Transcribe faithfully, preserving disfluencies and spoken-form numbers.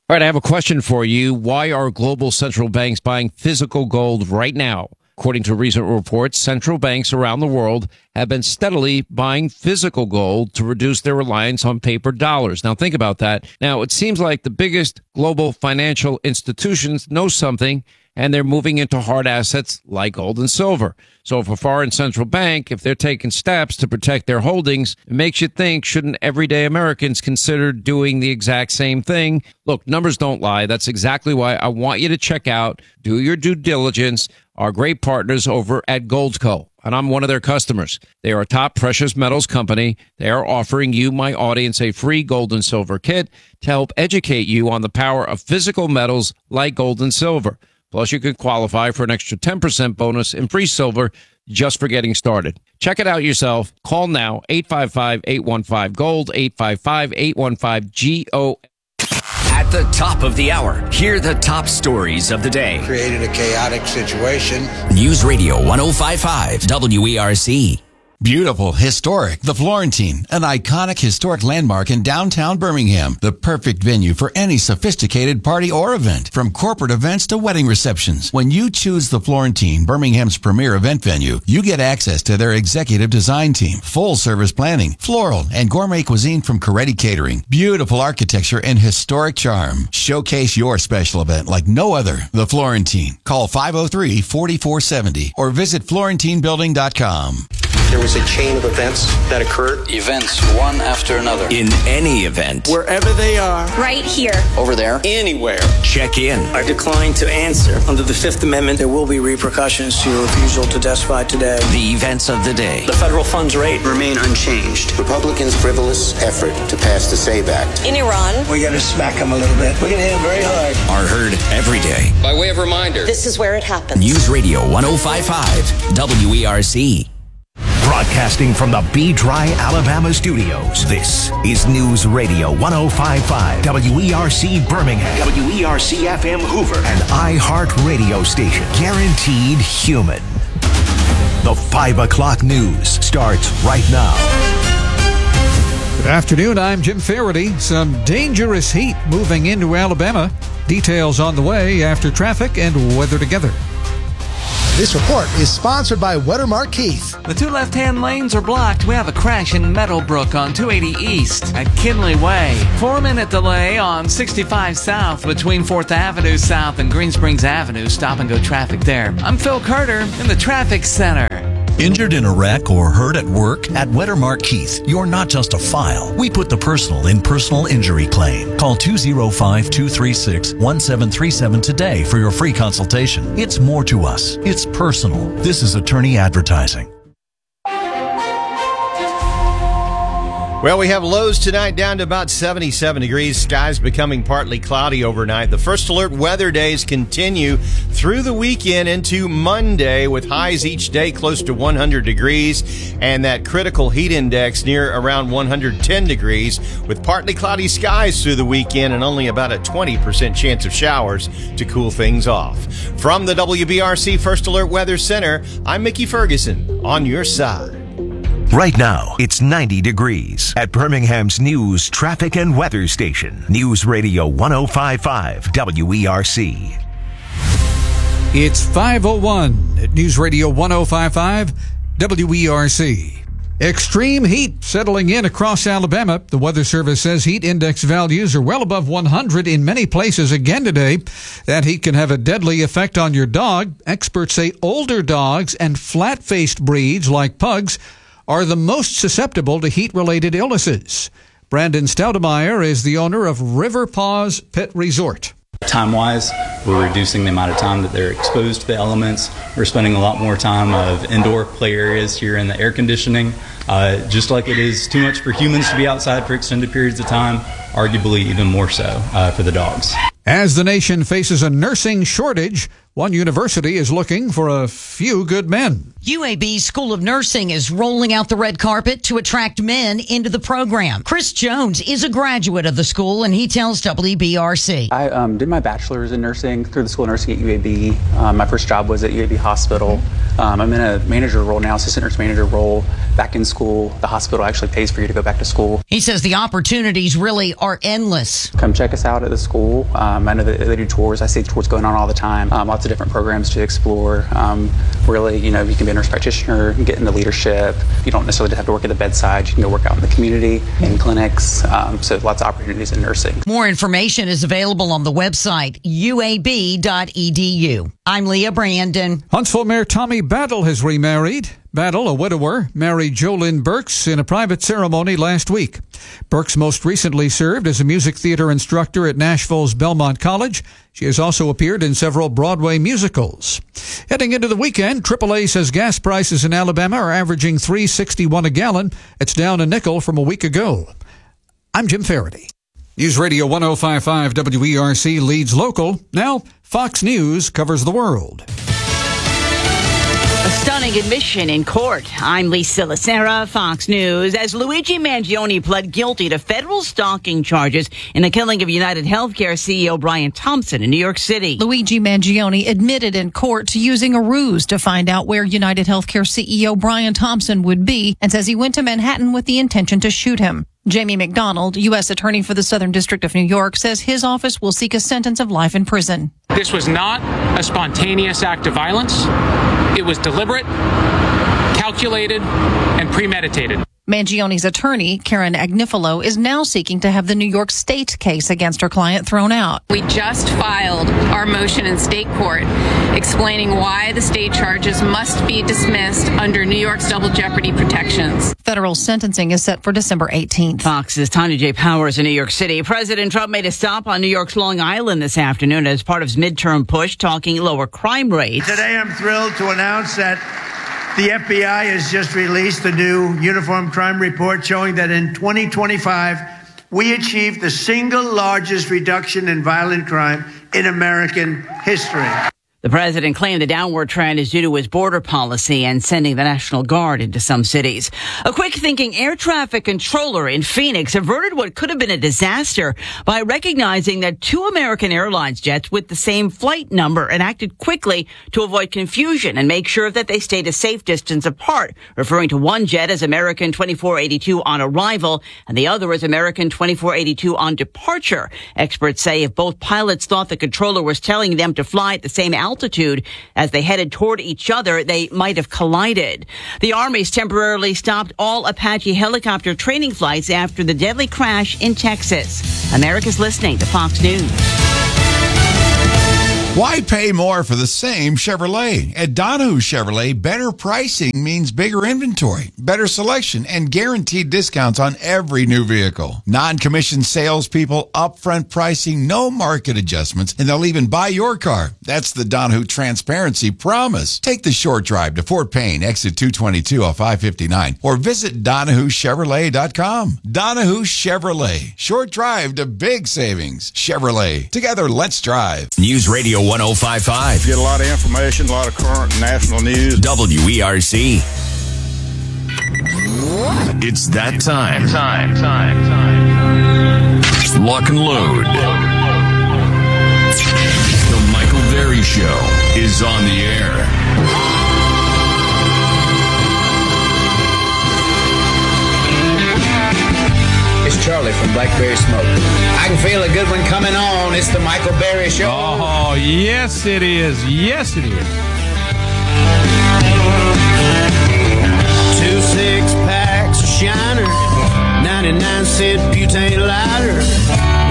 All right, I have a question for you. Why are global central banks buying physical gold right now? According to recent reports, central banks around the world have been steadily buying physical gold to reduce their reliance on paper dollars. Now, think about that. Now, it seems like the biggest global financial institutions know something, and they're moving into hard assets like gold and silver. So if a foreign central bank, if they're taking steps to protect their holdings, it makes you think, shouldn't everyday Americans consider doing the exact same thing? Look, numbers don't lie. That's exactly why I want you to check out, do your due diligence, our great partners over at Goldco. And I'm one of their customers. They are a top precious metals company. They are offering you, my audience, a free gold and silver kit to help educate you on the power of physical metals like gold and silver. Plus, you could qualify for an extra ten percent bonus in free silver just for getting started. Check it out yourself. Call now, eight five five, eight one five, GOLD, eight five five, eight one five, G O. At the top of the hour, hear the top stories of the day. Created a chaotic situation. News Radio one oh five point five, W E R C. Beautiful, historic, the Florentine, an iconic historic landmark in downtown Birmingham. The perfect venue for any sophisticated party or event, from corporate events to wedding receptions. When you choose the Florentine, Birmingham's premier event venue, you get access to their executive design team, full service planning, floral and gourmet cuisine from Coretti Catering, beautiful architecture and historic charm. Showcase your special event like no other. The Florentine. Call five oh three, four four seven oh or visit florentine building dot com. There was a chain of events that occurred. Events, one after another. In any event. Wherever they are. Right here. Over there. Anywhere. Check in. I decline to answer. Under the Fifth Amendment, there will be repercussions to your refusal to testify today. The events of the day. The federal funds rate remain unchanged. Republicans' frivolous effort to pass the SAVE Act. In Iran. We're going to smack them a little bit. We're going to hit them very hard. Are heard every day. By way of reminder. This is where it happens. News Radio one oh five point five, W E R C. Broadcasting from the B-Dry, Alabama studios, this is News Radio one oh five point five, W E R C Birmingham, W E R C F M Hoover, and iHeart Radio station, guaranteed human. The five o'clock news starts right now. Good afternoon, I'm Jim Faraday. Some dangerous heat moving into Alabama. Details on the way after traffic and weather together. This report is sponsored by Wettermark Keith. The two left-hand lanes are blocked. We have a crash in Meadowbrook on two eighty East at Kinley Way. Four-minute delay on sixty-five South between fourth Avenue South and Green Springs Avenue. Stop-and-go traffic there. I'm Phil Carter in the Traffic Center. Injured in a wreck or hurt at work? At Wettermark Keith, you're not just a file. We put the personal in personal injury claim. Call two oh five, two three six, one seven three seven today for your free consultation. It's more to us. It's personal. This is attorney advertising. Well, we have lows tonight down to about seventy-seven degrees. Skies becoming partly cloudy overnight. The first alert weather days continue through the weekend into Monday with highs each day close to one hundred degrees and that critical heat index near around one hundred ten degrees with partly cloudy skies through the weekend and only about a twenty percent chance of showers to cool things off. From the W B R C First Alert Weather Center, I'm Mickey Ferguson on your side. Right now, it's ninety degrees at Birmingham's news, traffic, and weather station. News Radio one oh five point five, W E R C. It's five oh one at News Radio one oh five point five, W E R C. Extreme heat settling in across Alabama. The Weather Service says heat index values are well above one hundred in many places again today. That heat can have a deadly effect on your dog. Experts say older dogs and flat-faced breeds like pugs are the most susceptible to heat-related illnesses. Brandon Stoudemeyer is the owner of River Paws Pet Resort. Time-wise, we're reducing the amount of time that they're exposed to the elements. We're spending a lot more time of indoor play areas here in the air conditioning. Uh, just like it is too much for humans to be outside for extended periods of time, arguably even more so uh, for the dogs. As the nation faces a nursing shortage, one university is looking for a few good men. U A B School of Nursing is rolling out the red carpet to attract men into the program. Chris Jones is a graduate of the school, and he tells W B R C. I um, did my bachelor's in nursing through the School of Nursing at U A B. Um, my first job was at U A B Hospital. Um, I'm in a manager role now, assistant nurse manager role, back in school. The hospital actually pays for you to go back to school. He says the opportunities really are endless. Come check us out at the school. Um, I know that they do tours. I see tours going on all the time. Um, lots of different programs to explore. Um, really, you know, you can be a nurse practitioner and get into leadership. You don't necessarily have to work at the bedside. You can go work out in the community, in clinics. Um, so lots of opportunities in nursing. More information is available on the website u a b dot e d u. I'm Leah Brandon. Huntsville Mayor Tommy Battle has remarried. Battle, a widower, married JoLynn Burks in a private ceremony last week. Burks most recently served as a music theater instructor at Nashville's Belmont College. She has also appeared in several Broadway musicals. Heading into the weekend, triple A says gas prices in Alabama are averaging three dollars and sixty-one cents a gallon. It's down a nickel from a week ago. I'm Jim Faraday. News Radio one oh five point five W E R C leads local. Now, Fox News covers the world. A stunning admission in court. I'm Lisa Lacera, Fox News. As Luigi Mangione pled guilty to federal stalking charges in the killing of United Healthcare C E O Brian Thompson in New York City. Luigi Mangione admitted in court to using a ruse to find out where United Healthcare C E O Brian Thompson would be and says he went to Manhattan with the intention to shoot him. Jamie McDonald, U S Attorney for the Southern District of New York, says his office will seek a sentence of life in prison. This was not a spontaneous act of violence. It was deliberate, calculated, and premeditated. Mangione's attorney, Karen Agnifilo, is now seeking to have the New York State case against her client thrown out. We just filed our motion in state court explaining why the state charges must be dismissed under New York's double jeopardy protections. Federal sentencing is set for December eighteenth. Fox's Tanya J. Powers in New York City. President Trump made a stop on New York's Long Island this afternoon as part of his midterm push, talking lower crime rates. Today I'm thrilled to announce that the F B I has just released a new uniform crime report showing that in twenty twenty-five, we achieved the single largest reduction in violent crime in American history. The president claimed the downward trend is due to his border policy and sending the National Guard into some cities. A quick-thinking air traffic controller in Phoenix averted what could have been a disaster by recognizing that two American Airlines jets with the same flight number and acted quickly to avoid confusion and make sure that they stayed a safe distance apart, referring to one jet as American twenty-four eighty-two on arrival and the other as American twenty-four eighty-two on departure. Experts say if both pilots thought the controller was telling them to fly at the same altitude as they headed toward each other, they might have collided. The Army's temporarily stopped all Apache helicopter training flights after the deadly crash in Texas. America's listening to Fox News. Why pay more for the same Chevrolet? At Donahue Chevrolet, better pricing means bigger inventory, better selection, and guaranteed discounts on every new vehicle. Non-commissioned salespeople, upfront pricing, no market adjustments, and they'll even buy your car. That's the Donahue Transparency Promise. Take the short drive to Fort Payne, exit two twenty-two off I fifty-nine, or visit Donahue Chevrolet dot com. Donahue Chevrolet. Short drive to big savings. Chevrolet. Together, let's drive. News Radio one oh five point five. Get a lot of information, a lot of current national news. W E R C. It's that time. Time, time, time, time. Lock and load. The Michael Berry Show is on the air. It's Charlie from Blackberry Smoke. I can feel a good one coming on. It's the Michael Berry Show. Oh, yes it is. Yes it is. Two six packs of Shiner, ninety-nine cent butane lighter.